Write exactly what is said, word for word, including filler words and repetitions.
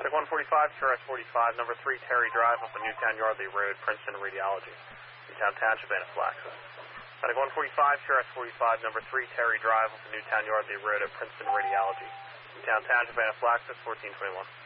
Medic one forty-five, Q R S forty-five, number three, Terry Drive, up on Newtown Yardley Road, Princeton Radiology, Newtown Township, Anaphylaxis. Medic one forty-five, Q R S forty-five, number three, Terry Drive, up on Newtown Yardley Road at Princeton Radiology, Newtown Township, Anaphylaxis, fourteen twenty-one.